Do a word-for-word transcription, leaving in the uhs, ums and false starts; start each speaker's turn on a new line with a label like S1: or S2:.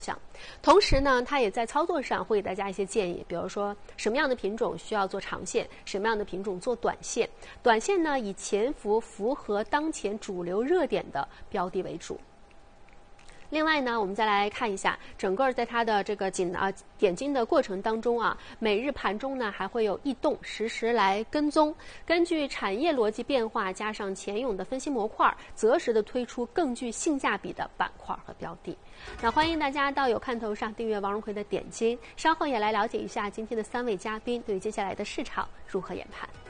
S1: 项。同时呢，它也在操作上会给大家一些建议，比如说什么样的品种需要做长线，什么样的品种做短线。短线呢，以潜伏符合当前主流热点的标的为主。另外呢，我们再来看一下整个在它的这个紧啊点金的过程当中啊，每日盘中呢还会有异动，实时来跟踪，根据产业逻辑变化加上钱勇的分析模块，择时的推出更具性价比的板块和标的。那欢迎大家到有看头上订阅王荣奎的点金，稍后也来了解一下今天的三位嘉宾对于接下来的市场如何研判。